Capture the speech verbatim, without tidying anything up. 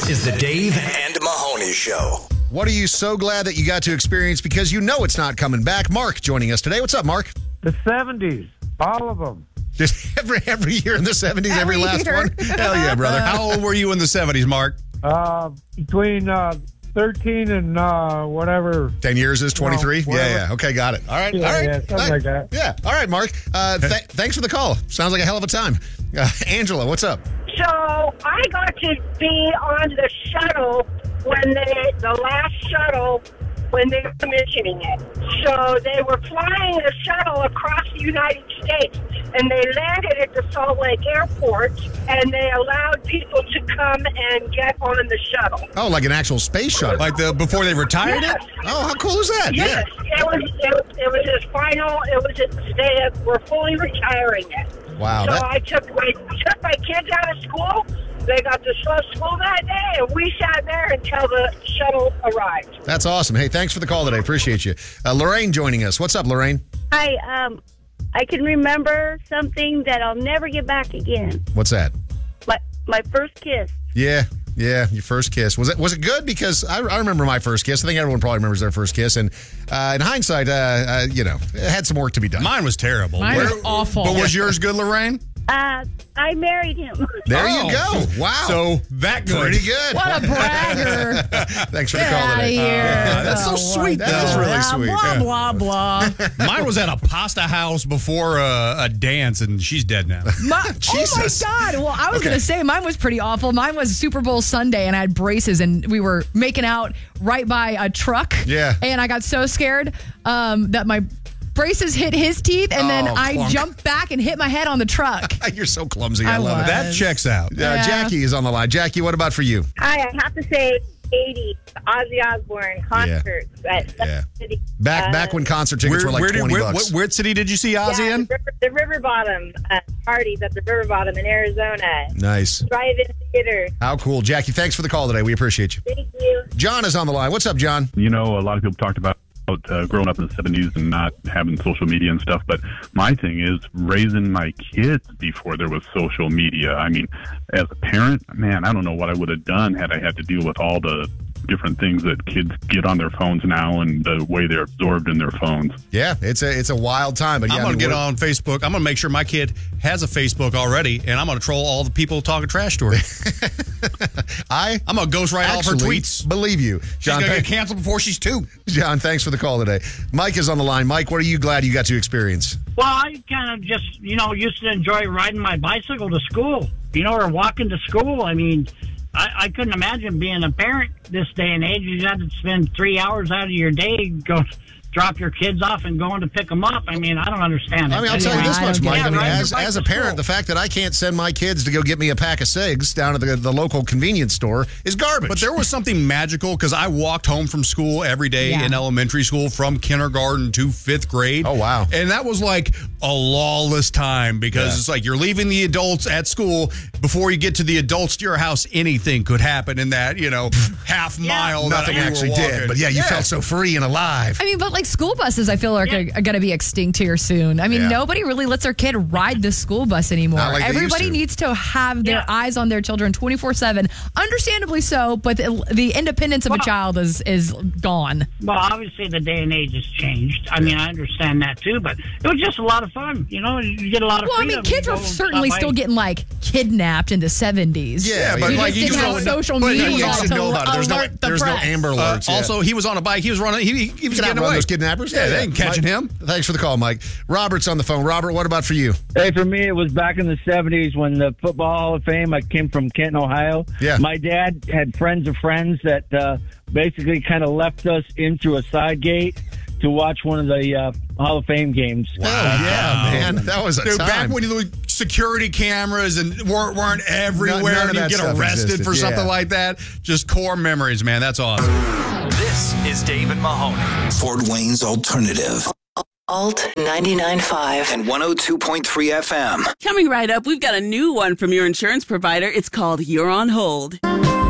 This is the Dave and Mahoney Show. What are you so glad that you got to experience because you know it's not coming back? Mark joining us today. What's up, Mark? The seventies, all of them. Just every every year in the seventies, every, Every last year. one? Hell yeah, brother. How old were you in the seventies, Mark? Uh, between uh, thirteen and uh, whatever. ten years is twenty-three? No, yeah, whatever. yeah. Okay, got it. All right. Yeah, all right. yeah, something All right. like that. Yeah. All right, Mark. Uh, th- thanks for the call. Sounds like a hell of a time. Uh, Angela, what's up? So I got to be on the shuttle when they, the last shuttle, when they were commissioning it. So they were flying the shuttle across the United States, and they landed at the Salt Lake Airport, and they allowed people to come and get on the shuttle. Oh, like an actual space shuttle. Like the before they retired Yes. it? Oh, how cool is that? Yes, it was. It, it was his final. It was. His, they were fully retiring it. Wow. So That, I took my took my kids out of school. They got to slow school that day, and we sat there until the shuttle arrived. that's awesome. Hey, thanks for the call today. Appreciate you. Uh, Lorraine joining us. What's up, Lorraine? Hi, um, I can remember something that I'll never get back again. What's that? My my first kiss. Yeah, yeah, your first kiss. Was it was it good? Because I, I remember my first kiss. I think everyone probably remembers their first kiss. And uh, in hindsight, uh, uh, you know, it had some work to be done. Mine was terrible. Mine Where- was awful. But was yours good, Lorraine? Uh, I married him. There Oh. you go. Wow. So that good. pretty good. What a bragger. Thanks for the Get call out of today. here. Yeah, that's so Oh, sweet, what That is the- really Ah, sweet. Blah, Yeah. blah, blah. Mine was at a pasta house before a, a dance, and she's dead now. My, Jesus. Oh, my God. Well, I was Okay. going to say mine was pretty awful. Mine was Super Bowl Sunday, and I had braces, and we were making out right by a truck. Yeah. And I got so scared um, that my braces hit his teeth, and then Oh, I clunk. jumped back and hit my head on the truck. You're so clumsy. I, I love was. it. That checks out. Uh, Yeah. Jackie is on the line. Jackie, what about for you? Hi, I have to say, eighties Ozzy Osbourne concerts at Yeah. City. Back Uh, back when concert tickets were like did- twenty where, bucks. what, what city did you see Ozzy yeah, in? the, river, the River Bottom uh, parties at the River Bottom in Arizona. Nice. Drive-in theater. How cool. Jackie, thanks for the call today. We appreciate you. Thank you. John is on the line. What's up, John? You know, a lot of people talked about uh, growing up in the seventies and not having social media and stuff, but my thing is raising my kids before there was social media. I mean, as a parent, man, I don't know what I would have done had I had to deal with all the different things that kids get on their phones now and the way they're absorbed in their phones. Yeah, it's a it's a wild time. But yeah, I'm I going mean, to get we're- on Facebook. I'm going to make sure my kid has a Facebook already, and I'm going to troll all the people talking trash to her. I I'm going to ghost write all of her actually tweets. believe you. She's John, going to thank- get canceled before she's two. John, thanks for the call today. Mike is on the line. Mike, what are you glad you got to experience? Well, I kind of just, you know, used to enjoy riding my bicycle to school, you know, or walking to school. I mean, I, I couldn't imagine being a parent this day and age. You had to spend three hours out of your day go drop your kids off and going to pick them up. I mean, I don't understand it. I mean, I'll tell you this I much, don't Mike. get I it. mean, Yeah, as, ride your as a bike to parent, school. the fact that I can't send my kids to go get me a pack of cigs down at the, the local convenience store is garbage. But there was something magical because I walked home from school every day Yeah. in elementary school from kindergarten to fifth grade. Oh, wow. And that was like a lawless time because Yeah. it's like you're leaving the adults at school. Before you get to the adults to your house, anything could happen in that, you know, half mile. that Nothing we were actually walking. did. But yeah, you felt so free and alive. I mean, but like school buses, I feel like are, are going to be extinct here soon. I mean, Yeah. nobody really lets their kid ride the school bus anymore. Not like they used Everybody to. needs to have their Yeah. eyes on their children twenty-four seven. Understandably so, but the, the independence of a Well- child is is gone. Well, obviously the day and age has changed. I mean, I understand that too, but it was just a lot of fun. You know, you get a lot of Well, I freedom. mean, kids You were go certainly stop by- still getting like kidnapped in the seventies. Yeah, but you like, just you didn't just have don't- social but media you you just should to know about it. There's no, alert the there's no press. Amber Uh, Alerts. yeah. also, he was on a bike. He was running. He, he was You can getting outrun away. those kidnappers. Yeah, they ain't catching Mike, him. Thanks for the call, Mike. Robert's on the phone. Robert, what about for you? Hey, for me, it was back in the seventies when the Football Hall of Fame, I came from Kenton, Ohio. Yeah. My dad had friends of friends that uh, basically kind of left us into a side gate to watch one of the uh, Hall of Fame games. Oh, yeah, man. That was a Dude, time. back when the security cameras and weren't, weren't everywhere, None- none of and you that get stuff arrested existed. for something Yeah. like that. Just core memories, man. That's awesome. This is Dave and Mahoney. Fort Wayne's Alternative. Alt ninety-nine point five. And one oh two point three F M. Coming right up, we've got a new one from your insurance provider. It's called You're on Hold.